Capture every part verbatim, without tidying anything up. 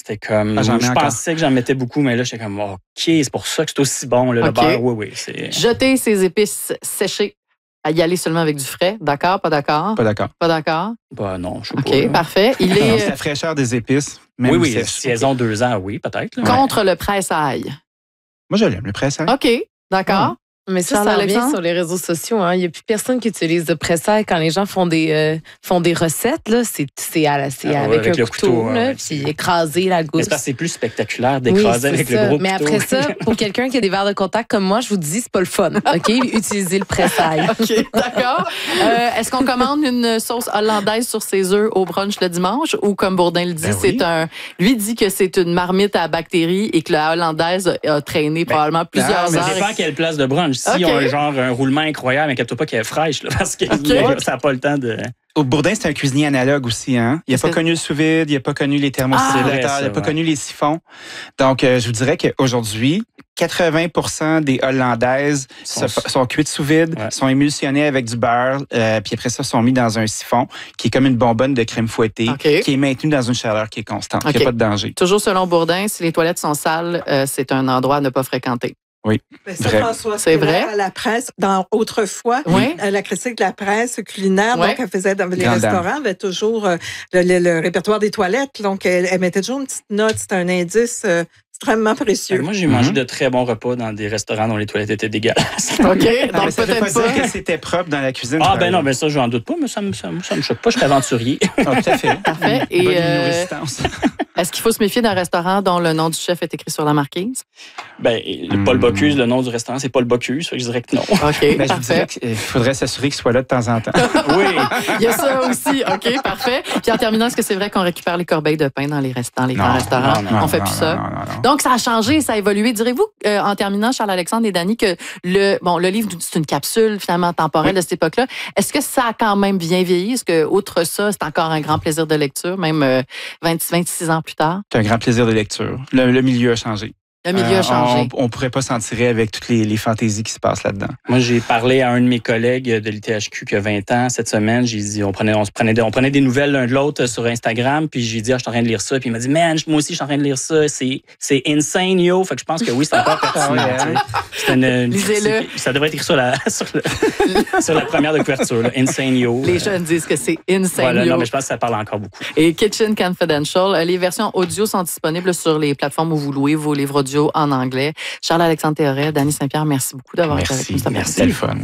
c'était comme... Ah, j'en mets je encore. pensais que j'en mettais beaucoup, mais là, j'étais comme, OK, c'est pour ça que c'est aussi bon, là, le OK. beurre. Oui, oui, c'est... Jeter ses épices séchées. À y aller seulement avec du frais. D'accord, pas d'accord? Pas d'accord. Pas d'accord? Bah non, je sais OK, pas. là. parfait. Il Non, est c'est la fraîcheur des épices. Même Oui, oui, sèche. si elles ont deux ans, oui, peut-être. là. contre le presse-ail. Moi, je l'aime, le presse-ail. OK, d'accord. Mais ça, Charles ça revient Alexandre? sur les réseaux sociaux. Hein. Il n'y a plus personne qui utilise de presse-ail quand les gens font des, euh, font des recettes. Là. C'est, c'est, à la- c'est Ah ouais, avec, avec un le couteau, couteau, là, ouais, puis écraser la Mais gousse. c'est parce que c'est plus spectaculaire Oui, d'écraser c'est avec ça. le gros Mais couteau. après ça, pour quelqu'un qui a des verres de contact comme moi, je vous dis, c'est pas le fun. OK? Utiliser le presse-ail. OK, d'accord. Euh, est-ce qu'on commande une sauce hollandaise sur ses œufs au brunch le dimanche ou comme Bourdin le dit, Ben c'est oui. un... Lui dit que c'est une marmite à bactéries et que la hollandaise a traîné probablement plusieurs Ça heures. dépend quelle place de brunch. Si OK. on a un genre un roulement incroyable, mais inquiète-toi pas qu'elle est fraîche, là, parce que OK. ça n'a pas le temps de... Au Bourdin, c'est un cuisinier analogue aussi. Hein? Il n'a Qu'est-ce pas que- connu le sous-vide, il n'a pas connu les Ah, thermosimulateurs, c'est vrai, ça, il n'a pas ouais. connu les siphons. Donc, euh, je vous dirais qu'aujourd'hui, quatre-vingts pour cent des Hollandaises Sont- sont, sont cuites sous vide, Ouais. sont émulsionnées avec du beurre, euh, puis après ça, sont mis dans un siphon qui est comme une bonbonne de crème fouettée, OK. qui est maintenue dans une chaleur qui est constante. Il OK. n'y a pas de danger. Toujours selon Bourdin, si les toilettes sont sales, euh, c'est un endroit à ne pas fréquenter. Oui. Mais ça, Vrai. François, C'est vrai? à la presse, dans autrefois, Oui. à la critique de la presse culinaire, Ouais. donc elle faisait dans les Grande dame. restaurants, avait toujours euh, le, le- le répertoire des toilettes. Donc, elle, elle mettait toujours une petite note, c'était un indice euh, extrêmement précieux. Moi, j'ai Mhm. mangé de très bons repas dans des restaurants dont les toilettes étaient dégueulasses. OK, Non, mais donc ça ne veut peut-être pas pas. dire que c'était propre dans la cuisine. Ah, par ben non, exemple. mais ça, j'en doute pas, mais ça me, ça me, ça me choque pas. Je suis aventurier. Ah, tout à fait. Parfait. Et Bonne euh, résistance. est-ce qu'il faut se méfier d'un restaurant dont le nom du chef est écrit sur la marquise? Ben, le Paul Bocuse, le nom du restaurant, c'est Paul Bocuse. Fait que je dirais que non. OK, Ben, je vous parfait. dirais qu'il faudrait s'assurer qu'il soit là de temps en temps. Oui. Il y a ça aussi. OK, parfait. Puis en terminant, est-ce que c'est vrai qu'on récupère les corbeilles de pain dans les, rest- dans les grands restaurants? non, non, On fait non, plus non, ça. non, non, non. Donc, ça a changé, ça a évolué. Direz-vous, euh, en terminant, Charles-Alexandre et Dany, que le, bon, le livre, c'est une capsule finalement temporelle de cette époque-là. Est-ce que ça a quand même bien vieilli? Est-ce que, outre ça, c'est encore un grand plaisir de lecture, même euh, vingt, vingt-six ans plus tard? C'est un grand plaisir de lecture. Le, le milieu a changé. Le milieu Euh, a changé. On ne pourrait pas s'en tirer avec toutes les, les fantaisies qui se passent là-dedans. Moi, j'ai parlé à un de mes collègues de l'I T H Q qui a vingt ans cette semaine. J'ai dit, on prenait, on se prenait, des, on prenait des nouvelles l'un de l'autre sur Instagram. Puis j'ai dit, ah, je suis en train de lire ça. Puis il m'a dit, man, moi aussi, je suis en train de lire ça. C'est, c'est insane, yo. Fait que je pense que oui, c'est encore pertinent. Ah ouais, tu sais. C'est une- une- Lisez-le. c'est- Ça devrait être écrit sur la, sur, le- sur la première de couverture. Là. Insane, yo. Les jeunes disent que c'est insane. Voilà, yo. non, mais je pense que ça parle encore beaucoup. Et Kitchen Confidential. Euh, Les versions audio sont disponibles sur les plateformes où vous louez vos livres audio en anglais. Charles-Alexandre Théoret, Dany Saint-Pierre, merci beaucoup d'avoir été avec Merci. nous. C'était Merci. C'était le fun.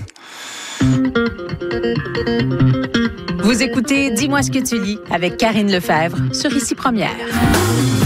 Vous écoutez Dis-moi ce que tu lis avec Karine Lefebvre sur Ici Première.